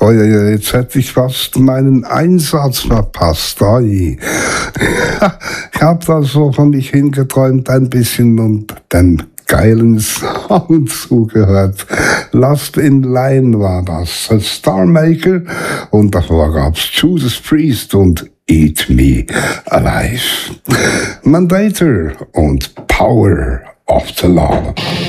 Oh ja, jetzt hätte ich fast meinen Einsatz verpasst. Oi. Ich habe da so von mich hingeträumt ein bisschen und dem geilen Song zugehört. Last in Line war das. Star Maker und davor gab's Judas Priest und Eat Me Alive. Mandator und Power of the Law.